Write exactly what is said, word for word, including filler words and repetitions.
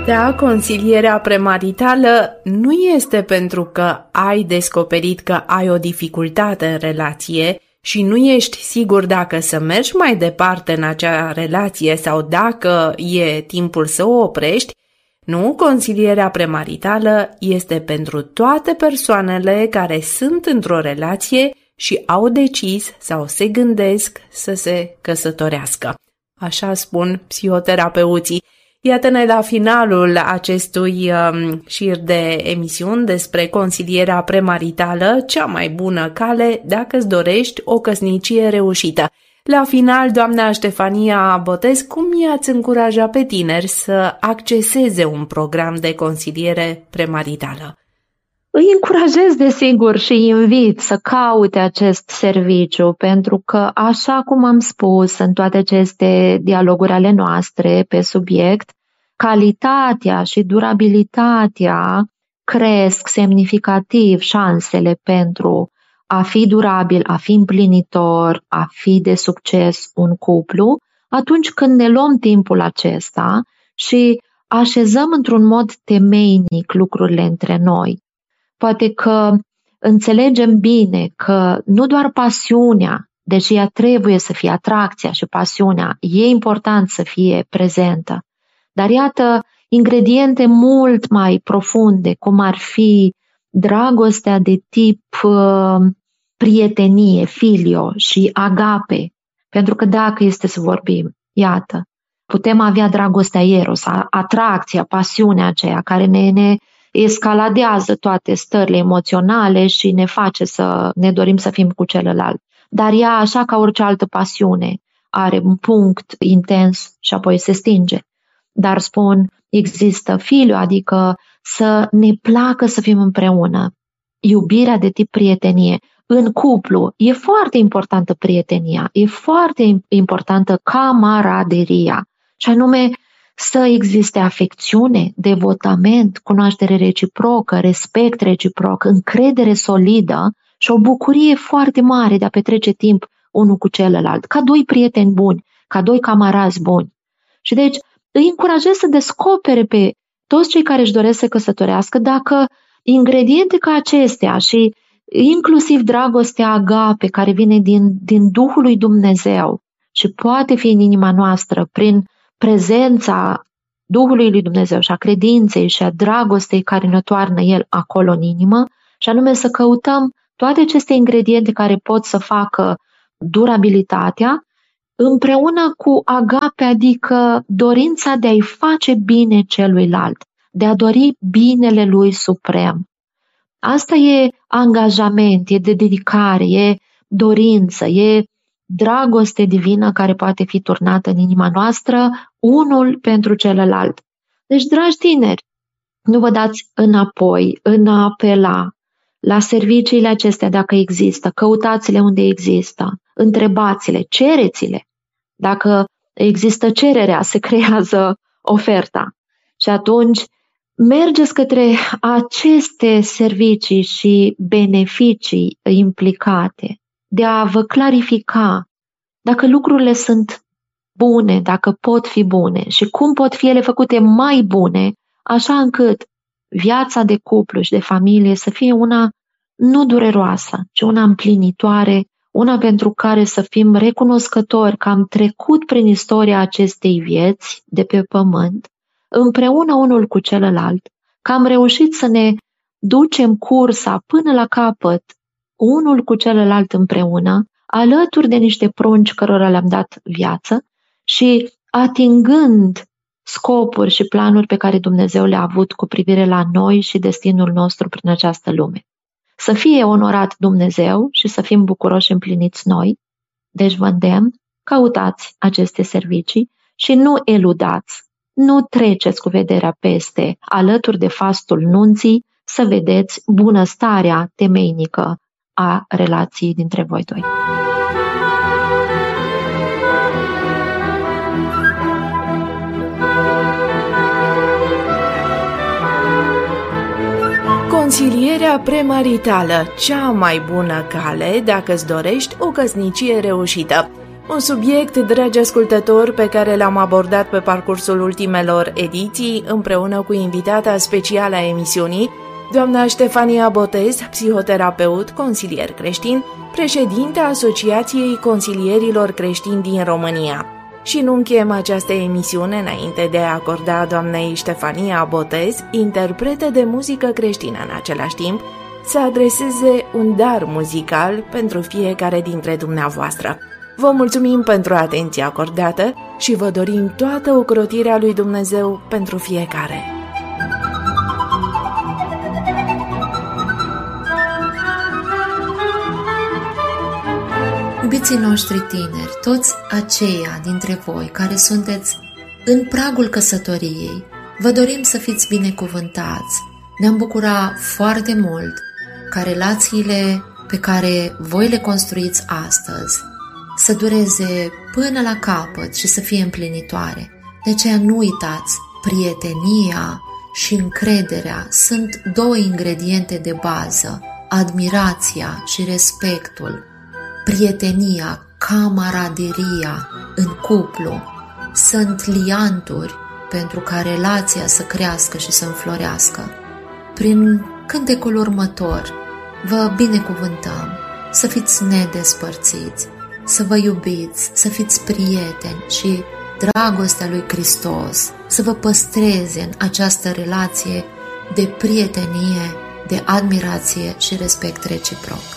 Da, consilierea premaritală nu este pentru că ai descoperit că ai o dificultate în relație și nu ești sigur dacă să mergi mai departe în acea relație sau dacă e timpul să o oprești. Nu, consilierea premaritală este pentru toate persoanele care sunt într-o relație și au decis sau se gândesc să se căsătorească. Așa spun psihoterapeuții. Iată-ne la finalul acestui um, șir de emisiuni despre consilierea premaritală, cea mai bună cale dacă îți dorești o căsnicie reușită. La final, doamna Ștefania Botez, cum i-ați încuraja pe tineri să acceseze un program de consiliere premaritală? Îi încurajez, desigur, și îi invit să caute acest serviciu, pentru că, așa cum am spus în toate aceste dialoguri ale noastre pe subiect, calitatea și durabilitatea cresc semnificativ șansele pentru a fi durabil, a fi împlinitor, a fi de succes un cuplu, atunci când ne luăm timpul acesta și așezăm într-un mod temeinic lucrurile între noi. Poate că înțelegem bine că nu doar pasiunea, deși ea trebuie să fie atracția și pasiunea, e important să fie prezentă, dar iată ingrediente mult mai profunde, cum ar fi dragostea de tip uh, prietenie, filio și agape. Pentru că dacă este să vorbim, iată, putem avea dragostea eros, atracția, pasiunea aceea care ne, ne escaladează toate stările emoționale și ne face să ne dorim să fim cu celălalt. Dar ea, așa ca orice altă pasiune, are un punct intens și apoi se stinge. Dar spun, există filio, adică să ne placă să fim împreună. Iubirea de tip prietenie. În cuplu e foarte importantă prietenia, e foarte importantă camaraderia, și anume să existe afecțiune, devotament, cunoaștere reciprocă, respect reciproc, încredere solidă și o bucurie foarte mare de a petrece timp unul cu celălalt, ca doi prieteni buni, ca doi camarazi buni. Și deci îi încurajez să descopere pe toți cei care își doresc să căsătorească dacă ingrediente ca acestea și inclusiv dragostea agape care vine din, din Duhul lui Dumnezeu și poate fi în inima noastră prin prezența Duhului lui Dumnezeu și a credinței și a dragostei care ne toarnă El acolo în inimă, și anume să căutăm toate aceste ingrediente care pot să facă durabilitatea împreună cu agape, adică dorința de a-i face bine celuilalt, de a dori binele lui suprem. Asta e angajament, e dedicare, e dorință, e dragoste divină care poate fi turnată în inima noastră, unul pentru celălalt. Deci, dragi tineri, nu vă dați înapoi în a apela la serviciile acestea dacă există, căutați-le unde există, întrebați-le, cereți-le. Dacă există cererea, se creează oferta. Și atunci mergeți către aceste servicii și beneficii implicate, de a vă clarifica dacă lucrurile sunt bune, dacă pot fi bune și cum pot fi ele făcute mai bune, așa încât viața de cuplu și de familie să fie una nu dureroasă, ci una împlinitoare, una pentru care să fim recunoscători că am trecut prin istoria acestei vieți de pe pământ, împreună unul cu celălalt, că am reușit să ne ducem cursa până la capăt, unul cu celălalt împreună, alături de niște prunci cărora le-am dat viață și atingând scopuri și planuri pe care Dumnezeu le-a avut cu privire la noi și destinul nostru prin această lume. Să fie onorat Dumnezeu și să fim bucuroși împliniți noi. Deci vă îndemn, căutați aceste servicii și nu eludați, nu treceți cu vederea peste, alături de fastul nunții, să vedeți bunăstarea temeinică a relației dintre voi doi. Consilierea premaritală, cea mai bună cale dacă îți dorești o căsnicie reușită. Un subiect, dragi ascultători, pe care l-am abordat pe parcursul ultimelor ediții împreună cu invitata specială a emisiunii, doamna Ștefania Botez, psihoterapeut, consilier creștin, președinta Asociației Consilierilor Creștini din România. Și nu încheiem această emisiune înainte de a acorda doamnei Ștefania Botez, interpretă de muzică creștină în același timp, să adreseze un dar muzical pentru fiecare dintre dumneavoastră. Vă mulțumim pentru atenția acordată și vă dorim toată ocrotirea lui Dumnezeu pentru fiecare. Iubiții noștri tineri, toți aceia dintre voi care sunteți în pragul căsătoriei, vă dorim să fiți binecuvântați. Ne-am bucurat foarte mult ca relațiile pe care voi le construiți astăzi să dureze până la capăt și să fie împlinitoare. De aceea nu uitați, prietenia și încrederea sunt două ingrediente de bază, admirația și respectul. Prietenia, camaraderia în cuplu sunt lianturi pentru ca relația să crească și să înflorească. Prin cântecul următor vă binecuvântăm să fiți nedespărțiți, să vă iubiți, să fiți prieteni și dragostea lui Hristos să vă păstreze în această relație de prietenie, de admirație și respect reciproc.